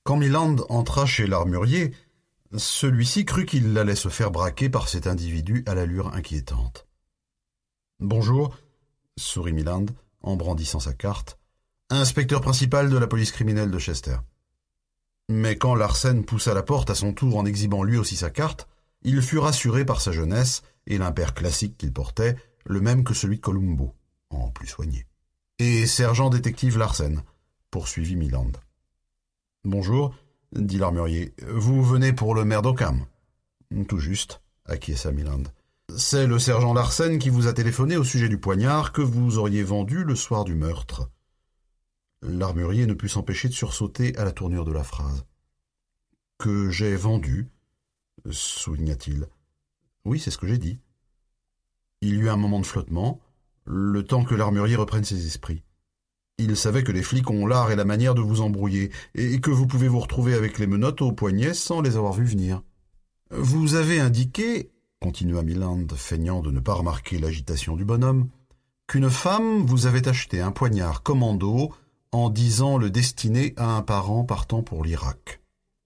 Quand Miland entra chez l'armurier, celui-ci crut qu'il allait se faire braquer par cet individu à l'allure inquiétante. « Bonjour », sourit Miland, en brandissant sa carte, « inspecteur principal de la police criminelle de Chester. » Mais quand Larsen poussa la porte à son tour en exhibant lui aussi sa carte, il fut rassuré par sa jeunesse et l'impair classique qu'il portait, le même que celui de Columbo, en plus soigné. « Et sergent détective Larsen », poursuivit Miland. « Bonjour », dit l'armurier, « vous venez pour le maire d'Occam ?»« Tout juste », acquiesça Miland. « C'est le sergent Larsen qui vous a téléphoné au sujet du poignard que vous auriez vendu le soir du meurtre. » L'armurier ne put s'empêcher de sursauter à la tournure de la phrase. « Que j'ai vendu ?» souligna-t-il. « Oui, c'est ce que j'ai dit. » Il y eut un moment de flottement, le temps que l'armurier reprenne ses esprits. Il savait que les flics ont l'art et la manière de vous embrouiller, et que vous pouvez vous retrouver avec les menottes au poignet sans les avoir vus venir. « Vous avez indiqué, » continua Miland, feignant de ne pas remarquer l'agitation du bonhomme, « qu'une femme vous avait acheté un poignard commando en disant le destiner à un parent partant pour l'Irak. »«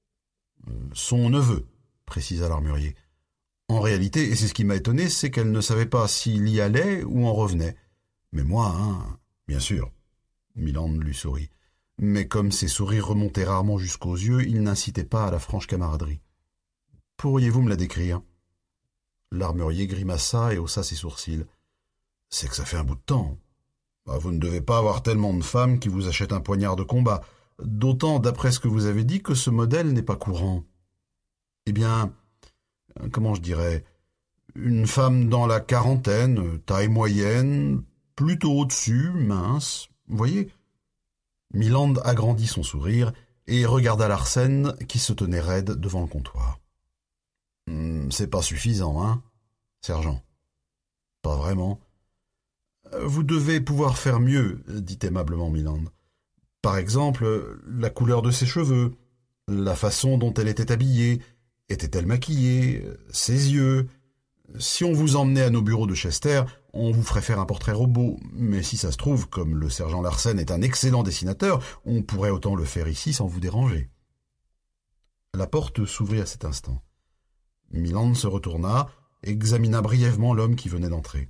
Son neveu, » précisa l'armurier. En réalité, et c'est ce qui m'a étonné, c'est qu'elle ne savait pas s'il y allait ou en revenait. Mais moi, bien sûr. Miland lui sourit. Mais comme ses sourires remontaient rarement jusqu'aux yeux, il n'incitait pas à la franche camaraderie. « Pourriez-vous me la décrire ?» L'armurier grimaça et haussa ses sourcils. « C'est que ça fait un bout de temps. Vous ne devez pas avoir tellement de femmes qui vous achètent un poignard de combat, d'autant, d'après ce que vous avez dit, que ce modèle n'est pas courant. Eh bien, comment je dirais, une femme dans la quarantaine, taille moyenne, plutôt au-dessus, mince, vous voyez ?» Miland agrandit son sourire et regarda Larsen qui se tenait raide devant le comptoir. « C'est pas suffisant, hein, sergent ?»« Pas vraiment. »« Vous devez pouvoir faire mieux, » dit aimablement Miland. « Par exemple, la couleur de ses cheveux, la façon dont elle était habillée, était-elle maquillée, ses yeux. Si on vous emmenait à nos bureaux de Chester, on vous ferait faire un portrait robot, mais si ça se trouve, comme le sergent Larsen est un excellent dessinateur, on pourrait autant le faire ici sans vous déranger. » La porte s'ouvrit à cet instant. Miland se retourna, examina brièvement l'homme qui venait d'entrer.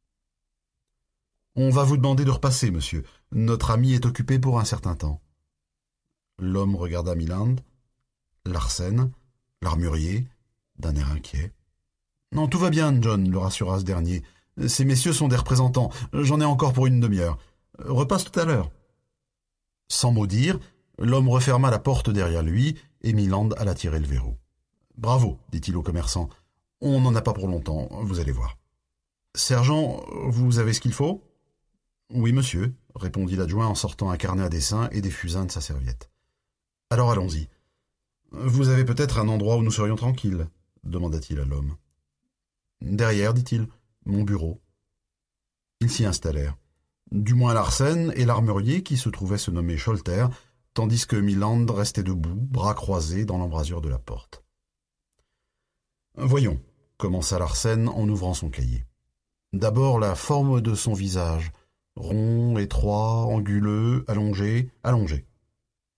« On va vous demander de repasser, monsieur. Notre ami est occupé pour un certain temps. » L'homme regarda Miland, Larsen, l'armurier, d'un air inquiet. « Non, tout va bien, John, » le rassura ce dernier. « Ces messieurs sont des représentants. J'en ai encore pour une demi-heure. Repasse tout à l'heure. » Sans mot dire, l'homme referma la porte derrière lui et Miland alla tirer le verrou. « Bravo, » dit-il au commerçant. « On n'en a pas pour longtemps, vous allez voir. »« Sergent, vous avez ce qu'il faut ?»« Oui, monsieur, » répondit l'adjoint en sortant un carnet à dessin et des fusains de sa serviette. « Alors allons-y. Vous avez peut-être un endroit où nous serions tranquilles ?» demanda-t-il à l'homme. « Derrière, dit-il, mon bureau. » Ils s'y installèrent. Du moins Larsen et l'armurier qui se trouvait se nommer Scholter, tandis que Miland restait debout, bras croisés dans l'embrasure de la porte. « Voyons, » commença Larsen en ouvrant son cahier. « D'abord la forme de son visage, rond, étroit, anguleux, allongé, allongé. »« Allongé »,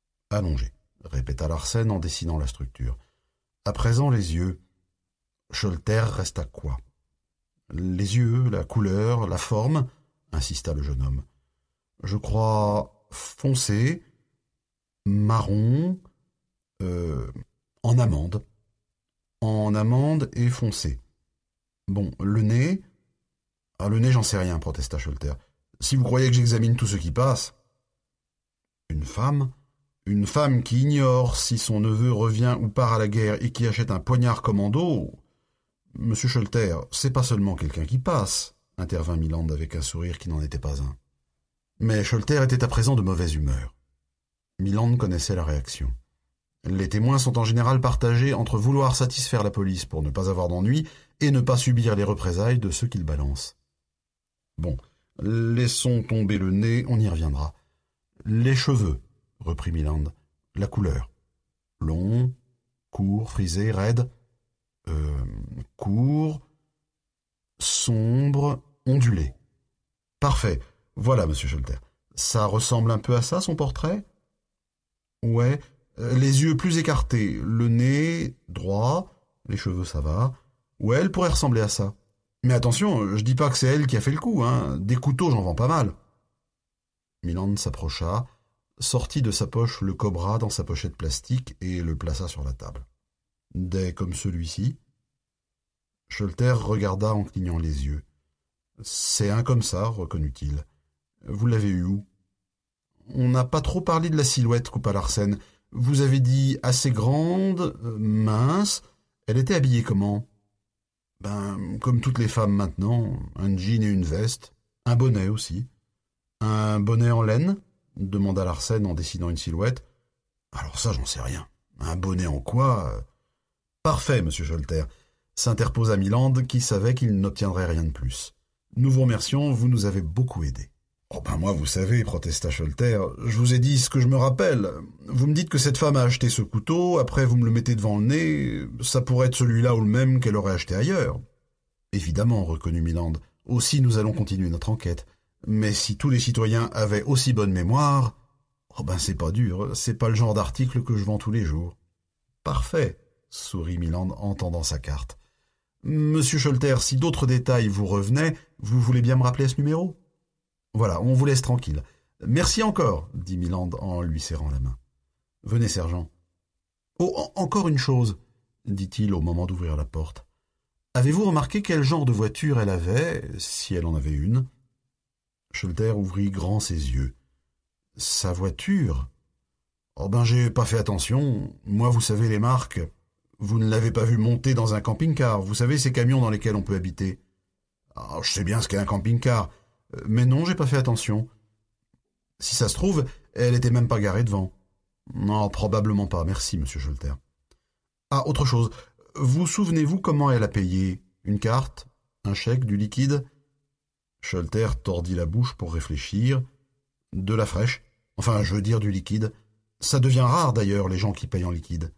répéta Larsen en dessinant la structure. « À présent les yeux. » Scholter resta quoi? « Les yeux, la couleur, la forme, » insista le jeune homme. « Je crois foncé, marron, en amande. En amande et foncé. Bon, le nez... »« Ah, le nez, j'en sais rien, » protesta Scholter. « Si vous croyez que j'examine tout ce qui passe... » Une femme qui ignore si son neveu revient ou part à la guerre et qui achète un poignard commando... Monsieur Scholter, c'est pas seulement quelqu'un qui passe, intervint Miland avec un sourire qui n'en était pas un. Mais Scholter était à présent de mauvaise humeur. Miland connaissait la réaction. Les témoins sont en général partagés entre vouloir satisfaire la police pour ne pas avoir d'ennui et ne pas subir les représailles de ceux qu'ils balancent. Bon, laissons tomber le nez, on y reviendra. Les cheveux, reprit Miland, la couleur. Long, court, frisé, raide. Court, sombre, ondulé. Parfait. Voilà, monsieur Scholter. Ça ressemble un peu à ça, son portrait? Ouais, Les yeux plus écartés, le nez droit, les cheveux ça va. Ouais, elle pourrait ressembler à ça. Mais attention, je dis pas que c'est elle qui a fait le coup, hein. Des couteaux, j'en vends pas mal. Miland s'approcha, sortit de sa poche le cobra dans sa pochette plastique et le plaça sur la table. Des comme celui-ci. Sholter regarda en clignant les yeux. C'est un comme ça, reconnut-il. Vous l'avez eu où? On n'a pas trop parlé de la silhouette, coupa Larsen. Vous avez dit assez grande, mince. Elle était habillée comment? Comme toutes les femmes maintenant, un jean et une veste, un bonnet aussi. Un bonnet en laine? Demanda Larsen en dessinant une silhouette. Alors ça, j'en sais rien. Un bonnet en quoi? Parfait, monsieur Sholter, s'interposa Miland, qui savait qu'il n'obtiendrait rien de plus. Nous vous remercions, vous nous avez beaucoup aidés. Oh moi, vous savez, protesta Sholter, je vous ai dit ce que je me rappelle. Vous me dites que cette femme a acheté ce couteau, après vous me le mettez devant le nez, ça pourrait être celui-là ou le même qu'elle aurait acheté ailleurs. Évidemment, reconnut Miland. Aussi, nous allons continuer notre enquête. Mais si tous les citoyens avaient aussi bonne mémoire... c'est pas dur, c'est pas le genre d'article que je vends tous les jours. Parfait, sourit Miland en tendant sa carte. Monsieur Sholter, si d'autres détails vous revenaient, vous voulez bien me rappeler à ce numéro? Voilà, on vous laisse tranquille. Merci encore, dit Miland en lui serrant la main. Venez, sergent. Oh, encore une chose, dit-il au moment d'ouvrir la porte. Avez-vous remarqué quel genre de voiture elle avait, si elle en avait une? Sholter ouvrit grand ses yeux. Sa voiture? J'ai pas fait attention. Moi, vous savez les marques. Vous ne l'avez pas vu monter dans un camping-car. Vous savez ces camions dans lesquels on peut habiter. Je sais bien ce qu'est un camping-car. Mais non, j'ai pas fait attention. Si ça se trouve, elle était même pas garée devant. Non, probablement pas. Merci, monsieur Sholter. Autre chose. Vous souvenez-vous comment elle a payé? Une carte? Un chèque? Du liquide? Sholter tordit la bouche pour réfléchir. De la fraîche. Enfin, je veux dire du liquide. Ça devient rare, d'ailleurs, les gens qui payent en liquide.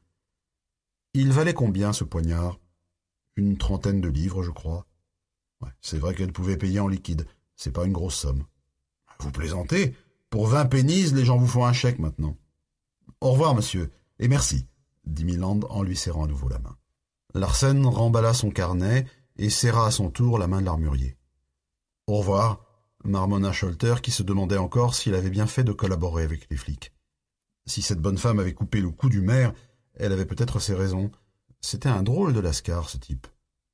Il valait combien, ce poignard? Une 30aine de livres, je crois. Ouais, c'est vrai qu'elle pouvait payer en liquide. C'est pas une grosse somme. Vous plaisantez? Pour 20 pennies, les gens vous font un chèque maintenant. Au revoir, monsieur, et merci, dit Miland en lui serrant à nouveau la main. Larsen remballa son carnet et serra à son tour la main de l'armurier. Au revoir, marmonna Sholter, qui se demandait encore s'il avait bien fait de collaborer avec les flics. Si cette bonne femme avait coupé le cou du maire, elle avait peut-être ses raisons. C'était un drôle de lascar, ce type.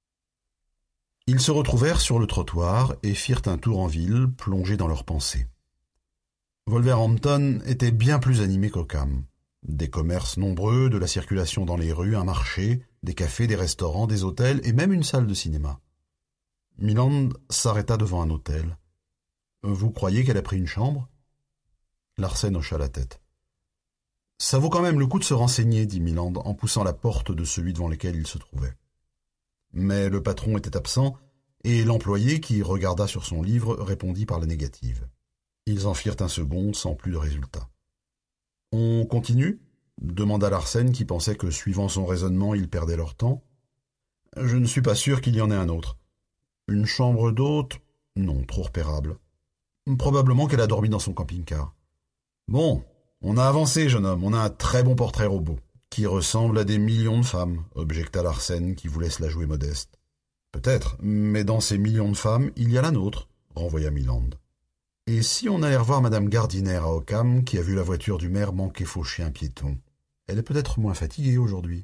Ils se retrouvèrent sur le trottoir et firent un tour en ville, plongés dans leurs pensées. Wolverhampton était bien plus animé qu'Occam. Des commerces nombreux, de la circulation dans les rues, un marché, des cafés, des restaurants, des hôtels et même une salle de cinéma. Miland s'arrêta devant un hôtel. « Vous croyez qu'elle a pris une chambre ?» Larsen hocha la tête. « Ça vaut quand même le coup de se renseigner, » dit Miland en poussant la porte de celui devant lequel il se trouvait. Mais le patron était absent, et l'employé, qui regarda sur son livre, répondit par la négative. Ils en firent un second, sans plus de résultat. « On continue ?» demanda Larsen, qui pensait que, suivant son raisonnement, ils perdaient leur temps. « Je ne suis pas sûr qu'il y en ait un autre. Une chambre d'hôte? Non, trop repérable. Probablement qu'elle a dormi dans son camping-car. Bon, on a avancé, jeune homme, on a un très bon portrait robot. » Qui ressemble à des millions de femmes, objecta Larsen, qui voulait se la jouer modeste. Peut-être, mais dans ces millions de femmes, il y a la nôtre, renvoya Miland. Et si on allait revoir madame Gardiner à Occam, qui a vu la voiture du maire manquer faucher un piéton? Elle est peut-être moins fatiguée aujourd'hui.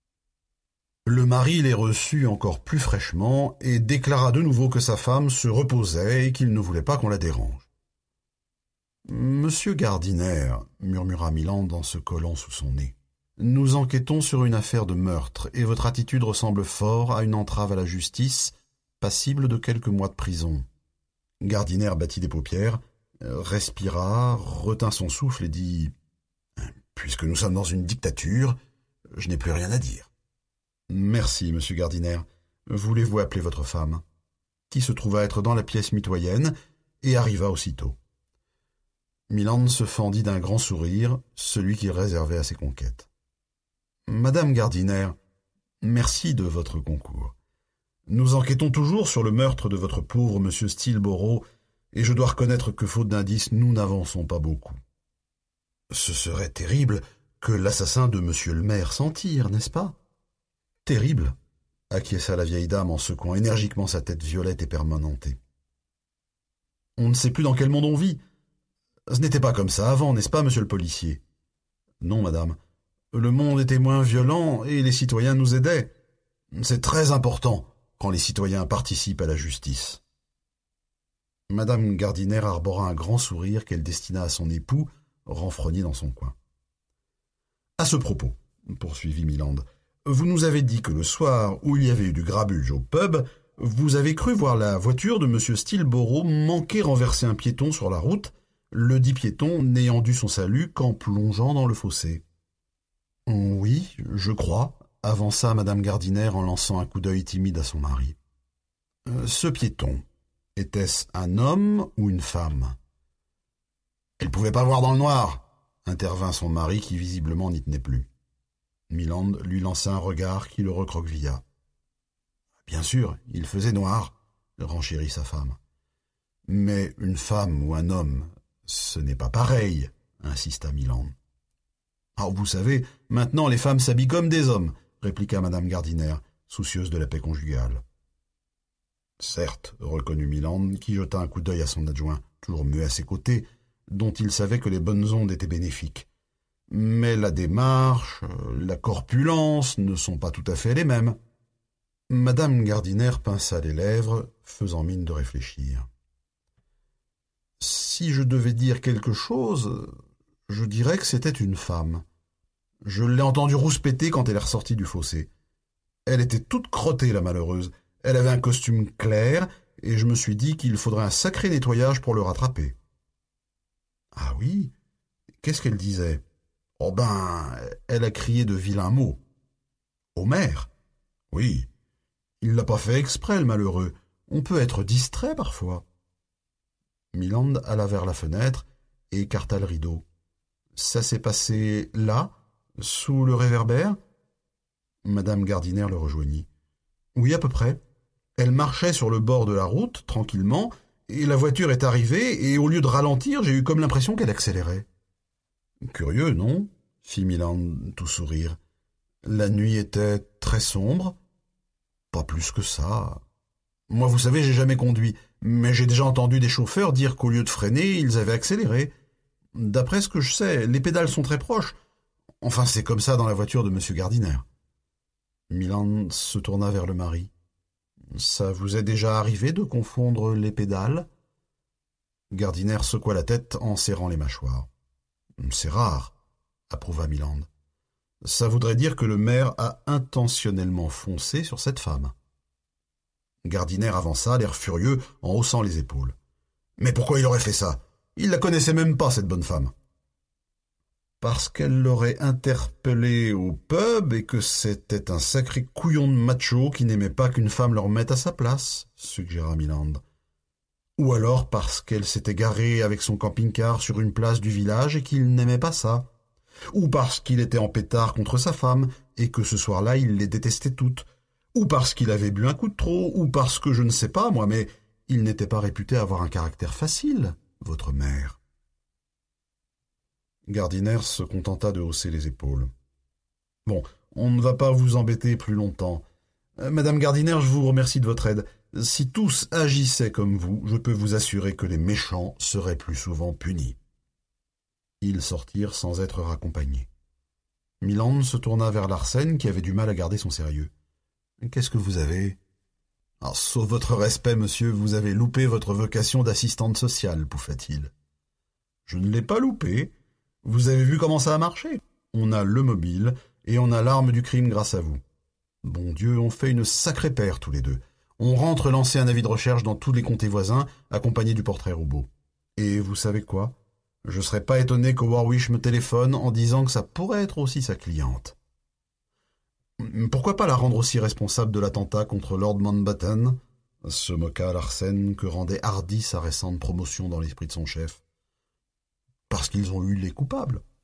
Le mari les reçut encore plus fraîchement et déclara de nouveau que sa femme se reposait et qu'il ne voulait pas qu'on la dérange. « Monsieur Gardiner, » murmura Miland en se collant sous son nez. Nous enquêtons sur une affaire de meurtre, et votre attitude ressemble fort à une entrave à la justice, passible de quelques mois de prison. Gardiner battit des paupières, respira, retint son souffle et dit « Puisque nous sommes dans une dictature, je n'ai plus rien à dire. »« Merci, monsieur Gardiner. Voulez-vous appeler votre femme ?» qui se trouva être dans la pièce mitoyenne et arriva aussitôt. Miland se fendit d'un grand sourire, celui qu'il réservait à ses conquêtes. « Madame Gardiner, merci de votre concours. Nous enquêtons toujours sur le meurtre de votre pauvre monsieur Steelborough, et je dois reconnaître que, faute d'indices, nous n'avançons pas beaucoup. Ce serait terrible que l'assassin de monsieur le maire s'en tire, n'est-ce pas? Terrible, acquiesça la vieille dame en secouant énergiquement sa tête violette et permanentée. On ne sait plus dans quel monde on vit. Ce n'était pas comme ça avant, n'est-ce pas, monsieur le policier? Non, madame. Le monde était moins violent et les citoyens nous aidaient. C'est très important quand les citoyens participent à la justice. Madame Gardiner arbora un grand sourire qu'elle destina à son époux, renfrogné dans son coin. « À ce propos, poursuivit Miland, vous nous avez dit que le soir où il y avait eu du grabuge au pub, vous avez cru voir la voiture de M. Stilborough manquer renverser un piéton sur la route, le dit piéton n'ayant dû son salut qu'en plongeant dans le fossé. »« Oui, je crois, » avança Madame Gardiner en lançant un coup d'œil timide à son mari. « Ce piéton, était-ce un homme ou une femme ?»« Elle ne pouvait pas voir dans le noir !» intervint son mari qui visiblement n'y tenait plus. Miland lui lança un regard qui le recroquevilla. « Bien sûr, il faisait noir, » renchérit sa femme. « Mais une femme ou un homme, ce n'est pas pareil, » insista Miland. « Ah, vous savez, maintenant les femmes s'habillent comme des hommes, » répliqua Madame Gardiner, soucieuse de la paix conjugale. « Certes, » reconnut Miland, qui jeta un coup d'œil à son adjoint, toujours muet à ses côtés, dont il savait que les bonnes ondes étaient bénéfiques. Mais la démarche, la corpulence ne sont pas tout à fait les mêmes. Madame Gardiner pinça les lèvres, faisant mine de réfléchir. « Si je devais dire quelque chose, je dirais que c'était une femme. Je l'ai entendue rouspéter quand elle est ressortie du fossé. Elle était toute crottée, la malheureuse. Elle avait un costume clair, et je me suis dit qu'il faudrait un sacré nettoyage pour le rattraper. »« Ah oui? Qu'est-ce qu'elle disait? » ?»« Oh ben, elle a crié de vilains mots. »« Au maire? » ?»« Oui. Il l'a pas fait exprès, le malheureux. On peut être distrait parfois. » Miland alla vers la fenêtre et écarta le rideau. « Ça s'est passé là, sous le réverbère ?» Madame Gardiner le rejoignit. « Oui, à peu près. Elle marchait sur le bord de la route, tranquillement, et la voiture est arrivée, et au lieu de ralentir, j'ai eu comme l'impression qu'elle accélérait. »« Curieux, non ?» fit Miland, tout sourire. « La nuit était très sombre. »« Pas plus que ça. Moi, vous savez, j'ai jamais conduit, mais j'ai déjà entendu des chauffeurs dire qu'au lieu de freiner, ils avaient accéléré. D'après ce que je sais, les pédales sont très proches. Enfin, c'est comme ça dans la voiture de M. Gardiner. » Miland se tourna vers le mari. « Ça vous est déjà arrivé de confondre les pédales ?» Gardiner secoua la tête en serrant les mâchoires. « C'est rare, » approuva Miland. « Ça voudrait dire que le maire a intentionnellement foncé sur cette femme. » Gardiner avança, l'air furieux, en haussant les épaules. « Mais pourquoi il aurait fait ça? Il la connaissait même pas, cette bonne femme. » Parce qu'elle l'aurait interpellé au pub et que c'était un sacré couillon de macho qui n'aimait pas qu'une femme le remette à sa place, suggéra Miland. Ou alors parce qu'elle s'était garée avec son camping-car sur une place du village et qu'il n'aimait pas ça. Ou parce qu'il était en pétard contre sa femme et que ce soir-là il les détestait toutes. Ou parce qu'il avait bu un coup de trop, ou parce que je ne sais pas, moi, mais il n'était pas réputé avoir un caractère facile, votre mère. Gardiner se contenta de hausser les épaules. « Bon, on ne va pas vous embêter plus longtemps. Madame Gardiner, je vous remercie de votre aide. Si tous agissaient comme vous, je peux vous assurer que les méchants seraient plus souvent punis. » Ils sortirent sans être raccompagnés. Miland se tourna vers Larsen, qui avait du mal à garder son sérieux. « Qu'est-ce que vous avez ?»« Sauf votre respect, monsieur, vous avez loupé votre vocation d'assistante sociale, pouffa-t-il. »« Je ne l'ai pas loupé. Vous avez vu comment ça a marché? On a le mobile et on a l'arme du crime grâce à vous. Bon Dieu, on fait une sacrée paire tous les deux. On rentre lancer un avis de recherche dans tous les comtés voisins, accompagné du portrait robot. Et vous savez quoi? Je serais pas étonné que Warwick me téléphone en disant que ça pourrait être aussi sa cliente. Pourquoi pas la rendre aussi responsable de l'attentat contre Lord Mountbatten? Se moqua Larsen, que rendait hardie sa récente promotion dans l'esprit de son chef. Parce qu'ils ont eu les coupables.